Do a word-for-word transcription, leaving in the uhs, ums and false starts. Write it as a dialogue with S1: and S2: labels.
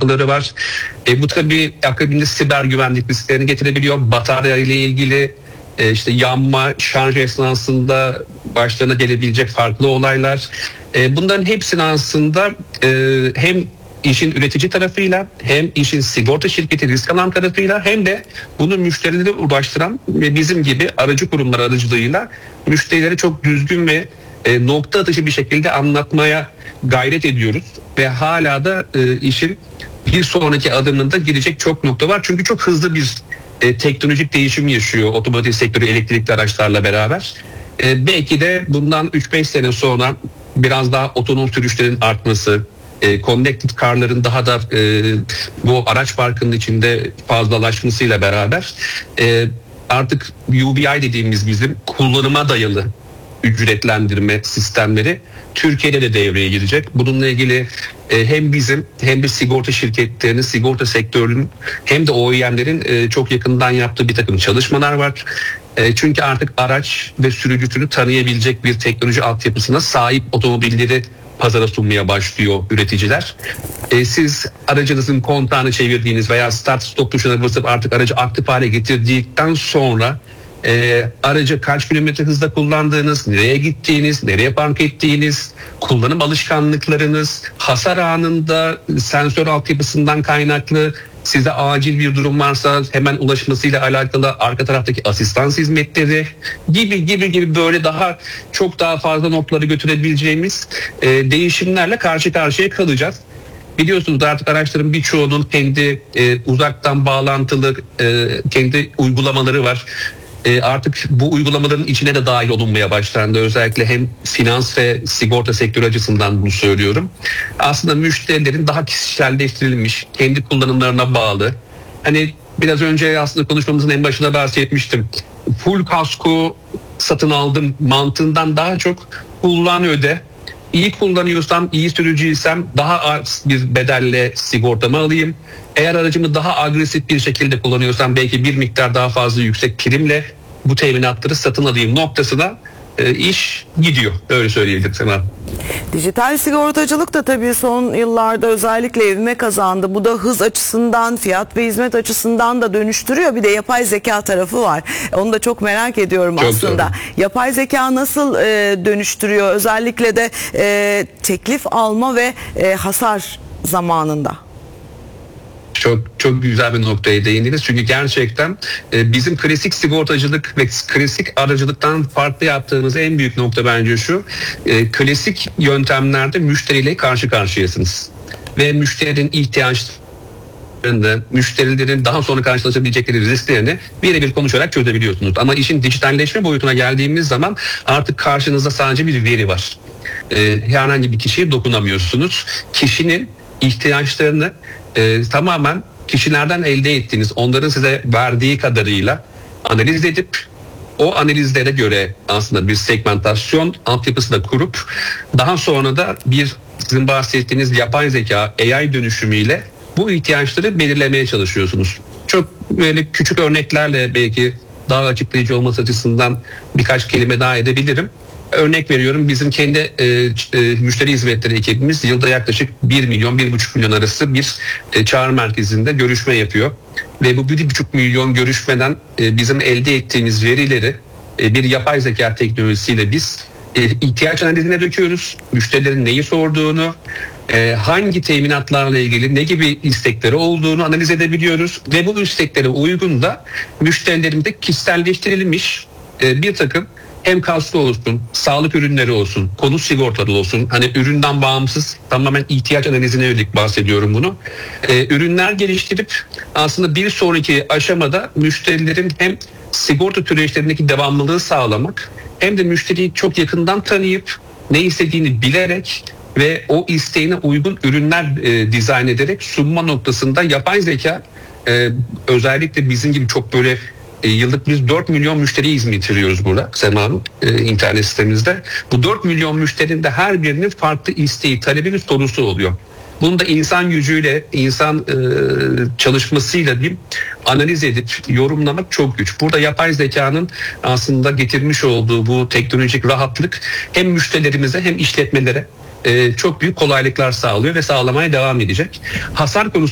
S1: kapıları var. E, bu tabii akabinde siber güvenlik risklerini getirebiliyor. Batarya ile ilgili e, işte yanma, şarj esnasında başlarına gelebilecek farklı olaylar. E, bunların hepsini aslında e, hem işin üretici tarafıyla hem işin sigorta şirketi risk alan tarafıyla hem de bunu müşterilere ulaştıran ve bizim gibi aracı kurumlar aracılığıyla müşterilere çok düzgün ve e, nokta atışı bir şekilde anlatmaya gayret ediyoruz. Ve hala da e, işin bir sonraki adımında girecek çok nokta var. Çünkü çok hızlı bir e, teknolojik değişim yaşıyor otomotiv sektörü elektrikli araçlarla beraber. E, belki de bundan üç beş sene sonra biraz daha otonom sürüşlerin artması, E, connected car'ların daha da e, bu araç parkının içinde fazlalaşmasıyla beraber e, artık U B I dediğimiz bizim kullanıma dayalı ücretlendirme sistemleri Türkiye'de de devreye girecek. Bununla ilgili e, hem bizim hem de sigorta şirketlerinin, sigorta sektörünün hem de O E M'lerin e, çok yakından yaptığı bir takım çalışmalar var. E, çünkü artık araç ve sürücüsünü tanıyabilecek bir teknoloji altyapısına sahip otomobilleri pazara sunmaya başlıyor üreticiler. E, siz aracınızın kontağını çevirdiğiniz veya start stop tuşuna basıp artık aracı aktif hale getirdikten sonra e, aracı kaç kilometre hızla kullandığınız, nereye gittiğiniz, nereye park ettiğiniz, kullanım alışkanlıklarınız, hasar anında sensör altyapısından kaynaklı size acil bir durum varsa hemen ulaşmasıyla alakalı arka taraftaki asistans hizmetleri gibi gibi gibi böyle daha çok daha fazla noktaları götürebileceğimiz e, değişimlerle karşı karşıya kalacağız. Biliyorsunuz artık araçların birçoğunun kendi e, uzaktan bağlantılı e, kendi uygulamaları var. E, artık bu uygulamaların içine de dahil olunmaya başlandı. Özellikle hem finans ve sigorta sektörü açısından bunu söylüyorum. Aslında müşterilerin daha kişiselleştirilmiş, kendi kullanımlarına bağlı. Hani biraz önce aslında konuşmamızın en başında bahsetmiştim. Full kasko satın aldım mantığından daha çok kullan öde. İyi kullanıyorsam, iyi sürücüysem daha az bir bedelle sigortamı alayım. Eğer aracımı daha agresif bir şekilde kullanıyorsam belki bir miktar daha fazla yüksek primle bu teminatları satın alayım noktasına e, iş gidiyor. Öyle söyleyebilirim sana.
S2: Dijital sigortacılık da tabii son yıllarda özellikle ivme kazandı. Bu da hız açısından, fiyat ve hizmet açısından da dönüştürüyor. Bir de yapay zeka tarafı var. Onu da çok merak ediyorum çok aslında. Doğru. Yapay zeka nasıl e, dönüştürüyor? Özellikle de e, teklif alma ve e, hasar zamanında.
S1: Çok çok güzel bir noktaya değindiniz. Çünkü gerçekten e, bizim klasik sigortacılık ve klasik aracılıktan farklı yaptığımız en büyük nokta bence şu. E, klasik yöntemlerde müşteriyle karşı karşıyasınız. Ve müşterinin ihtiyaçlarını, müşterilerin daha sonra karşılaşabilecekleri risklerini birebir konuşarak çözebiliyorsunuz. Ama işin dijitalleşme boyutuna geldiğimiz zaman artık karşınızda sadece bir veri var. E, herhangi bir kişiye dokunamıyorsunuz. Kişinin ihtiyaçlarını e, tamamen kişilerden elde ettiğiniz, onların size verdiği kadarıyla analiz edip o analizlere göre aslında bir segmentasyon altyapısı da kurup daha sonra da bir sizin bahsettiğiniz yapay zeka A I dönüşümüyle bu ihtiyaçları belirlemeye çalışıyorsunuz. Çok böyle küçük örneklerle belki daha açıklayıcı olması açısından birkaç kelime daha edebilirim. Örnek veriyorum, bizim kendi e, e, müşteri hizmetleri ekibimiz yılda yaklaşık bir milyon bir buçuk milyon arası bir e, çağrı merkezinde görüşme yapıyor. Ve bu bir buçuk milyon görüşmeden e, bizim elde ettiğimiz verileri e, bir yapay zeka teknolojisiyle biz e, ihtiyaç analizine döküyoruz. Müşterilerin neyi sorduğunu, e, hangi teminatlarla ilgili ne gibi istekleri olduğunu analiz edebiliyoruz. Ve bu isteklere uygun da müşterilerimize kişiselleştirilmiş e, bir takım hem kasko olsun, sağlık ürünleri olsun, konut sigortalı olsun, hani üründen bağımsız tamamen ihtiyaç analizine yönelik bahsediyorum bunu. Ee, ürünler geliştirip aslında bir sonraki aşamada müşterilerin hem sigorta süreçlerindeki devamlılığı sağlamak hem de müşteriyi çok yakından tanıyıp ne istediğini bilerek ve o isteğine uygun ürünler e, dizayn ederek sunma noktasında yapay zeka e, özellikle bizim gibi çok böyle E, yıllık biz dört milyon müşteri hizmet veriyoruz burada Sema Hanım e, internet sitemizde. Bu dört milyon müşterinin de her birinin farklı isteği, talebi ve sorusu oluyor. Bunu da insan gücüyle, insan e, çalışmasıyla bir analiz edip yorumlamak çok güç. Burada yapay zekanın aslında getirmiş olduğu bu teknolojik rahatlık hem müşterilerimize hem işletmelere e, çok büyük kolaylıklar sağlıyor ve sağlamaya devam edecek. Hasar konusu